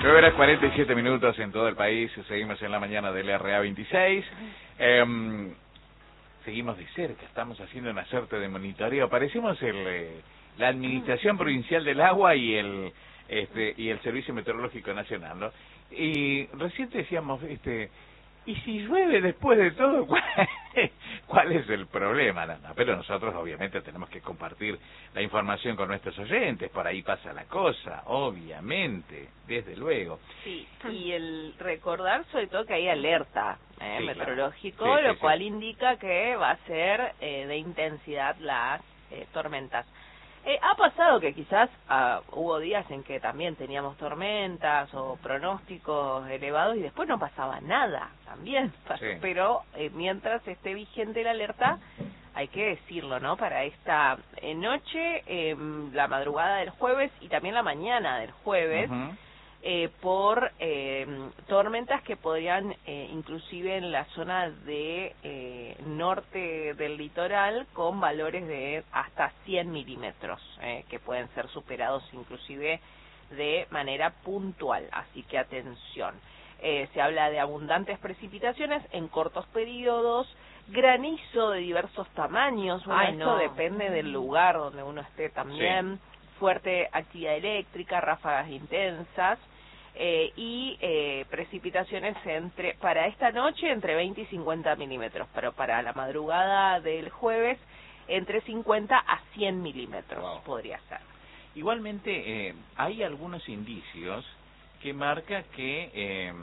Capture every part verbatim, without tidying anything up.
nueve horas cuarenta y siete minutos en todo el país. Seguimos en la mañana del R A veintiséis. Eh, seguimos de cerca, estamos haciendo una suerte de monitoreo. Parecemos el, eh, la Administración Provincial del Agua y el este y el Servicio Meteorológico Nacional, ¿no? Y recién decíamos, este, ¿y si llueve después de todo? ¿Cuál, cuál es el problema? No, no, pero nosotros obviamente tenemos que compartir la información con nuestros oyentes, por ahí pasa la cosa, obviamente, desde luego. Sí, y el recordar sobre todo que hay alerta eh, sí, meteorológico, claro. sí, lo sí, cual sí. indica que va a ser eh, de intensidad las eh, tormentas. Eh, ha pasado que quizás uh, hubo días en que también teníamos tormentas o pronósticos elevados y después no pasaba nada, también. Sí. Pero eh, mientras esté vigente la alerta, hay que decirlo, ¿no? Para esta eh, noche, eh, la madrugada del jueves y también la mañana del jueves, Uh-huh. eh, por eh, tormentas que podrían, eh, inclusive en la zona de eh, norte del litoral, con valores de hasta cien milímetros, eh, que pueden ser superados inclusive de manera puntual, así que atención. Eh, se habla de abundantes precipitaciones en cortos periodos, granizo de diversos tamaños, bueno, Ay, esto no. depende del lugar donde uno esté también, sí. Fuerte actividad eléctrica, ráfagas intensas, eh, y eh, precipitaciones entre para esta noche entre veinte y cincuenta milímetros, pero para la madrugada del jueves entre cincuenta a cien milímetros. Wow. Podría ser. Igualmente, eh, hay algunos indicios que marca que eh,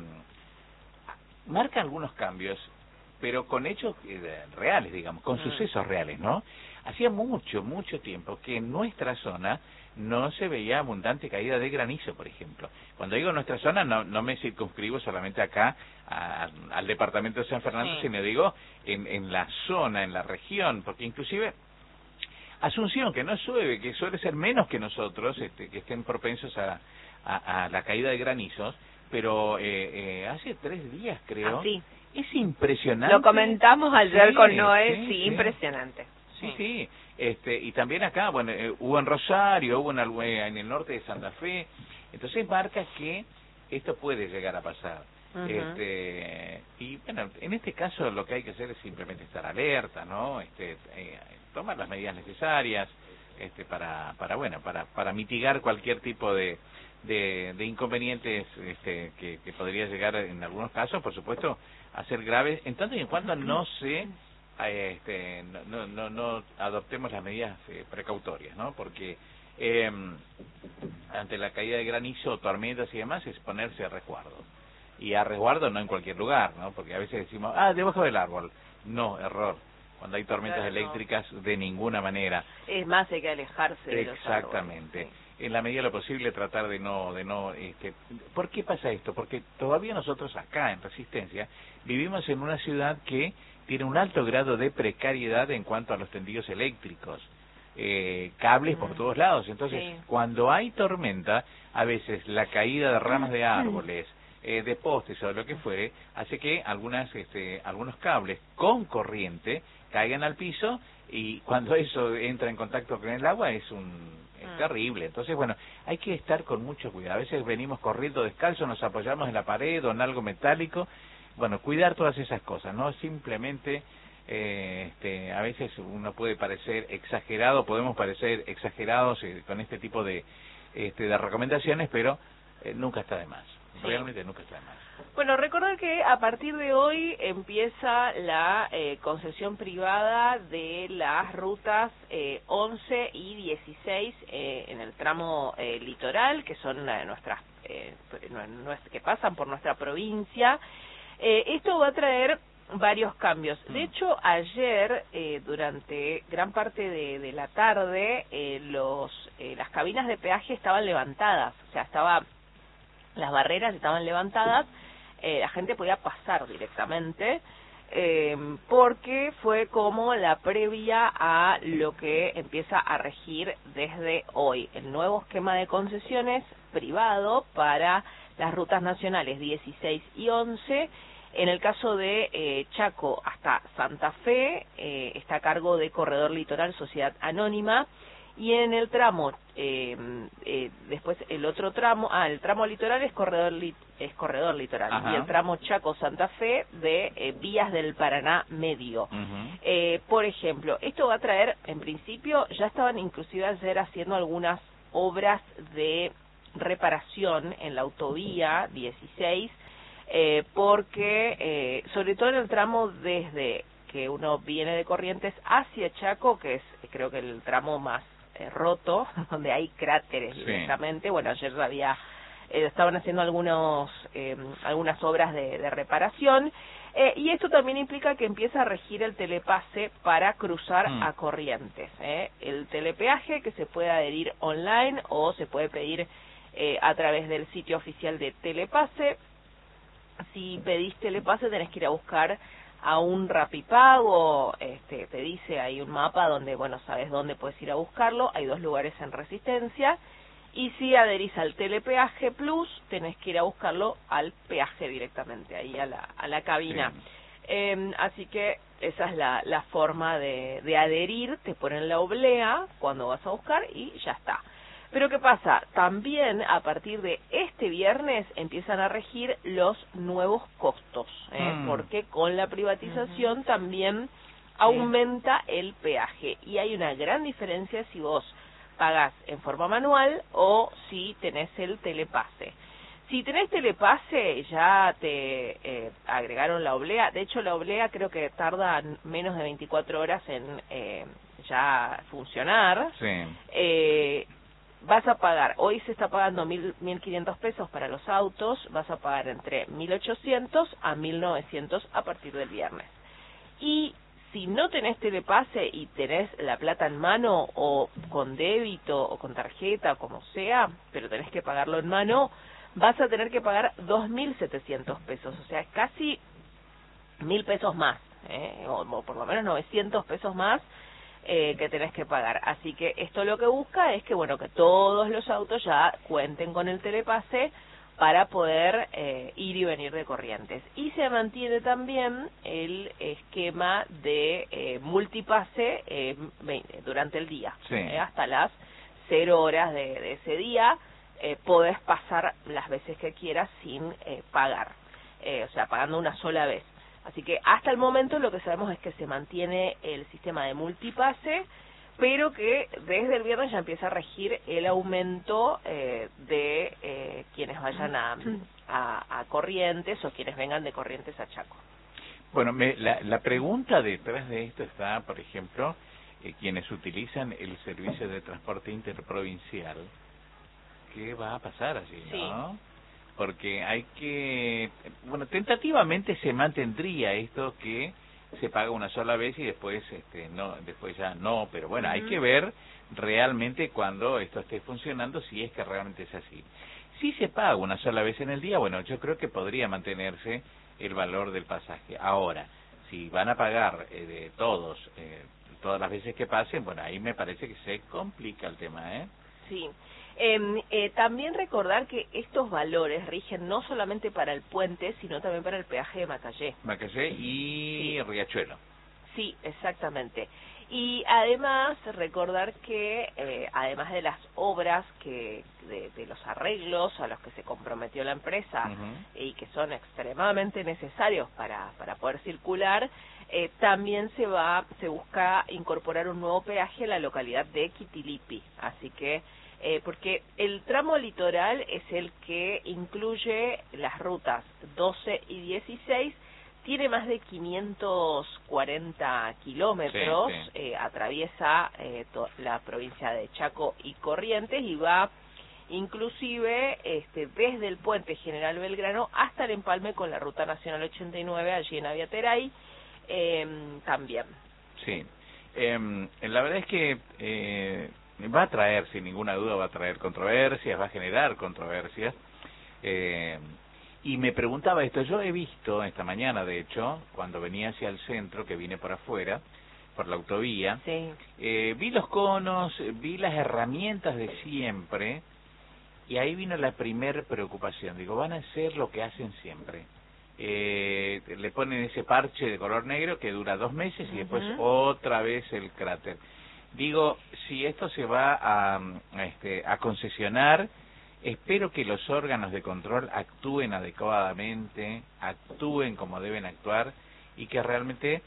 marca algunos cambios, pero con hechos eh, reales, digamos, con mm. sucesos reales, ¿no? Hacía mucho, mucho tiempo que en nuestra zona no se veía abundante caída de granizo, por ejemplo. Cuando digo nuestra zona, no, no me circunscribo solamente acá a, al departamento de San Fernando, sí. sino digo en, en la zona, en la región, porque inclusive Asunción, que no llueve, que suele ser menos que nosotros, este, que estén propensos a, a, a la caída de granizos, pero eh, eh, hace tres días, creo. ¿Ah, sí? Es impresionante. Lo comentamos ayer sí, con Noé, sí, sí, sí, impresionante. Sí, sí, este, y también acá, bueno, eh, hubo en Rosario, hubo en, eh, en el norte de Santa Fe, entonces marca que esto puede llegar a pasar. Uh-huh. Este, y bueno, en este caso lo que hay que hacer es simplemente estar alerta, ¿no? Este, eh, tomar las medidas necesarias, este, para, para bueno, para, para mitigar cualquier tipo de, de, de inconvenientes, este, que, que podría llegar en algunos casos, por supuesto, a ser graves, en tanto y en cuanto no se Este, no, no, no adoptemos las medidas eh, precautorias, ¿no? Porque eh, ante la caída de granizo, tormentas y demás, es ponerse a resguardo. Y a resguardo no en cualquier lugar, ¿no? Porque a veces decimos, ah, debajo del árbol. No, error. Cuando hay tormentas claro, eléctricas, no. de ninguna manera. Es más, hay que alejarse de los árboles. Exactamente. Sí. En la medida de lo posible tratar de no, de no, este, ¿por qué pasa esto? Porque todavía nosotros acá en Resistencia vivimos en una ciudad que tiene un alto grado de precariedad en cuanto a los tendidos eléctricos, eh, cables mm. por todos lados. Entonces, sí. cuando hay tormenta, a veces la caída de ramas de árboles, eh, de postes o lo que fuere, hace que algunas, este, algunos cables con corriente caigan al piso, y cuando eso entra en contacto con el agua es un es mm. terrible. Entonces, bueno, hay que estar con mucho cuidado. A veces venimos corriendo descalzo, nos apoyamos en la pared o en algo metálico. Bueno, cuidar todas esas cosas, no simplemente, eh, este, a veces uno puede parecer exagerado, podemos parecer exagerados eh, con este tipo de, este, de recomendaciones, pero eh, nunca está de más, sí. realmente nunca está de más. Bueno, recordar que a partir de hoy empieza la eh, concesión privada de las rutas eh, once y dieciséis eh, en el tramo eh, litoral, que son eh, nuestras, eh, que pasan por nuestra provincia. Eh, esto va a traer varios cambios. De hecho, ayer, eh, durante gran parte de, de la tarde, eh, los eh, las cabinas de peaje estaban levantadas, o sea, estaba las barreras estaban levantadas, eh, la gente podía pasar directamente, eh, porque fue como la previa a lo que empieza a regir desde hoy, el nuevo esquema de concesiones privado para las rutas nacionales dieciséis y once. En el caso de eh, Chaco hasta Santa Fe, eh, está a cargo de Corredor Litoral Sociedad Anónima, Y en el tramo, eh, eh, después el otro tramo, ah, el tramo litoral es corredor, li, es corredor litoral, Ajá. y el tramo Chaco-Santa Fe de eh, vías del Paraná medio. Uh-huh. eh, por ejemplo, esto va a traer, en principio, ya estaban inclusive ayer haciendo algunas obras de reparación en la autovía dieciséis, eh, porque, eh, sobre todo en el tramo desde que uno viene de Corrientes hacia Chaco, que es creo que el tramo más roto, donde hay cráteres sí. directamente. Bueno, ayer había eh, estaban haciendo algunos eh, algunas obras de, de reparación, eh, y esto también implica que empieza a regir el telepase para cruzar mm. a Corrientes. ¿eh? El telepeaje que se puede adherir online o se puede pedir eh, a través del sitio oficial de Telepase. Si pedís telepase tenés que ir a buscar a un Rapipago, este, te dice, hay un mapa donde, bueno, sabes dónde puedes ir a buscarlo, hay dos lugares en Resistencia, y si adherís al Telepeaje Plus, tenés que ir a buscarlo al peaje directamente, ahí a la, a la cabina. Sí. Eh, así que esa es la, la forma de, de adherir, te ponen la oblea cuando vas a buscar y ya está. Pero ¿qué pasa? También a partir de este viernes empiezan a regir los nuevos costos, ¿eh? mm. porque con la privatización uh-huh. también aumenta sí. el peaje. Y hay una gran diferencia si vos pagás en forma manual o si tenés el telepase. Si tenés telepase ya te eh, agregaron la oblea. De hecho, la oblea creo que tarda menos de veinticuatro horas en eh, ya funcionar. Sí. Eh, vas a pagar, hoy se está pagando mil, mil quinientos pesos para los autos, vas a pagar entre mil ochocientos a mil novecientos a partir del viernes. Y si no tenés telepase y tenés la plata en mano o con débito o con tarjeta, como sea, pero tenés que pagarlo en mano, vas a tener que pagar dos mil setecientos pesos, o sea, casi mil pesos más, ¿eh? o, o por lo menos novecientos pesos más, Eh, que tenés que pagar. Así que esto lo que busca es que, bueno, que todos los autos ya cuenten con el telepase para poder eh, ir y venir de Corrientes. Y se mantiene también el esquema de eh, multipase eh, durante el día. Sí. Eh, hasta las cero horas de, de ese día eh, podés pasar las veces que quieras sin eh, pagar. Eh, o sea, pagando una sola vez. Así que hasta el momento lo que sabemos es que se mantiene el sistema de multipase, pero que desde el viernes ya empieza a regir el aumento eh, de eh, quienes vayan a, a, a Corrientes o quienes vengan de Corrientes a Chaco. Bueno, me, la, la pregunta detrás de esto está, por ejemplo, eh, quienes utilizan el servicio de transporte interprovincial, ¿qué va a pasar allí, sí. no? Porque hay que, bueno, tentativamente se mantendría esto que se paga una sola vez y después este no después ya no, pero bueno, uh-huh. hay que ver realmente cuando esto esté funcionando si es que realmente es así. Si se paga una sola vez en el día, bueno, yo creo que podría mantenerse el valor del pasaje. Ahora, si van a pagar eh, de todos eh, todas las veces que pasen, bueno, ahí me parece que se complica el tema, ¿eh? Sí. Eh, eh, también recordar que estos valores rigen no solamente para el puente, sino también para el peaje de Macallé. Macallé y sí. Riachuelo. Sí, exactamente. Y además recordar que, eh, además de las obras que de, de los arreglos a los que se comprometió la empresa uh-huh. y que son extremadamente necesarios para, para poder circular, eh, también se va se busca incorporar un nuevo peaje a la localidad de Quitilipi. Así que Eh, porque el tramo litoral es el que incluye las rutas doce y dieciséis, tiene más de quinientos cuarenta kilómetros, sí, sí. Eh, atraviesa eh, to- la provincia de Chaco y Corrientes y va inclusive este, desde el puente General Belgrano hasta el empalme con la ruta nacional ochenta y nueve allí en Aviateray eh, también. Sí, eh, la verdad es que eh, va a traer, sin ninguna duda, va a traer controversias, va a generar controversias. Eh, y me preguntaba esto, yo he visto esta mañana, de hecho, cuando venía hacia el centro, que vine por afuera, por la autovía, sí. eh, vi los conos, vi las herramientas de siempre, y ahí vino la primer preocupación. Digo, van a hacer lo que hacen siempre. Eh, le ponen ese parche de color negro que dura dos meses y uh-huh. después otra vez el cráter. Digo, si esto se va a, a, este, a concesionar, espero que los órganos de control actúen adecuadamente, actúen como deben actuar y que realmente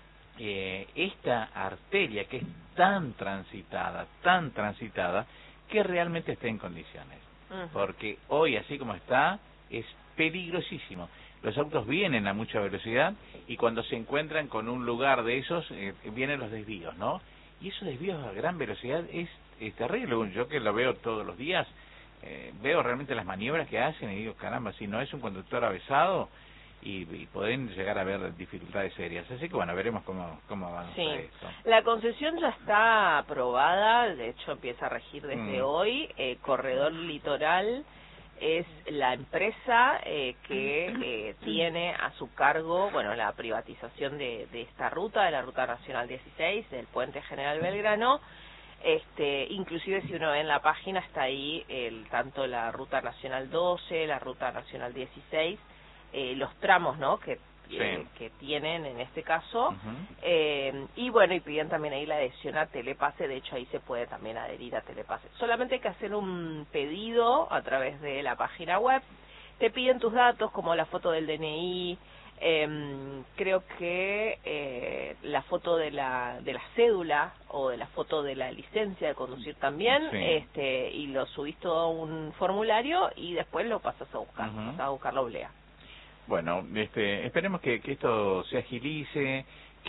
eh, esta arteria que es tan transitada, tan transitada, que realmente esté en condiciones. Uh-huh. Porque hoy, así como está, es peligrosísimo. Los autos vienen a mucha velocidad y cuando se encuentran con un lugar de esos, eh, vienen los desvíos, ¿no? Y esos desvíos a gran velocidad es, es terrible. Yo que lo veo todos los días, eh, veo realmente las maniobras que hacen y digo, caramba, si no es un conductor avesado, y, y pueden llegar a haber dificultades serias. Así que bueno, veremos cómo, cómo avanza sí. esto. La concesión ya está aprobada, de hecho empieza a regir desde Mm. hoy. eh, Corredor Litoral es la empresa eh, que eh, tiene a su cargo, bueno, la privatización de, de esta ruta, de la Ruta Nacional dieciséis, del Puente General Belgrano. Este, inclusive si uno ve en la página está ahí el tanto la Ruta Nacional doce, la Ruta Nacional dieciséis, eh, los tramos, ¿no?, que Sí. eh, que tienen en este caso. Uh-huh. eh, y bueno, y piden también ahí la adhesión a Telepase. De hecho ahí se puede también adherir a Telepase, solamente hay que hacer un pedido a través de la página web. Te piden tus datos como la foto del D N I, eh, creo que eh, la foto de la de la cédula o de la foto de la licencia de conducir también. Sí. este y lo subís todo a un formulario y después lo pasas a buscar. Uh-huh. Pasas a buscar la oblea. Bueno, este, esperemos que, que esto se agilice,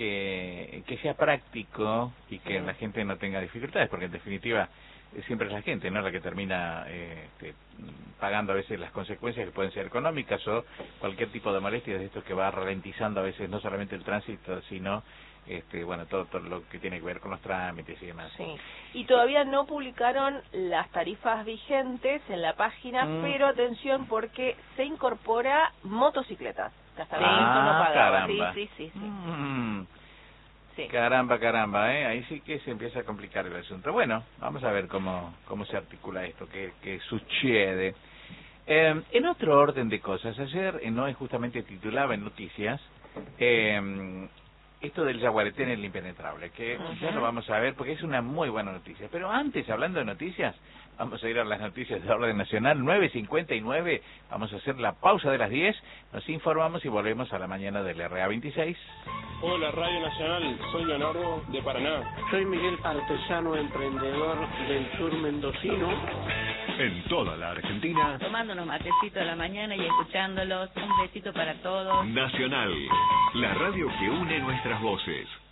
que, que sea práctico y que sí. la gente no tenga dificultades, porque en definitiva siempre es la gente, ¿no?, la que termina eh, este, pagando a veces las consecuencias que pueden ser económicas o cualquier tipo de molestias de esto que va ralentizando a veces no solamente el tránsito, sino este, bueno, todo, todo lo que tiene que ver con los trámites y demás. Sí. Y todavía no publicaron las tarifas vigentes en la página, mm. pero atención porque se incorpora motocicletas. Que hasta el ah, momento no pagaba. Caramba. Sí, sí, sí. sí. Mm. Sí. Caramba, caramba, ¿eh? Ahí sí que se empieza a complicar el asunto. Bueno, vamos a ver cómo cómo se articula esto, qué, qué sucede. Eh, en otro orden de cosas, ayer eh, Noé justamente titulaba en Noticias eh, esto del Yaguareté el impenetrable, que uh-huh. ya lo vamos a ver porque es una muy buena noticia. Pero antes, hablando de noticias, vamos a ir a las noticias de orden nacional, nueve cincuenta y nueve, vamos a hacer la pausa de las diez, nos informamos y volvemos a la mañana del R A veintiséis. Hola Radio Nacional, soy Leonardo de Paraná. Soy Miguel Artesano, emprendedor del sur mendocino. En toda la Argentina, tomando unos matecitos a la mañana y escuchándolos. Un besito para todos. Nacional, la radio que une nuestras voces.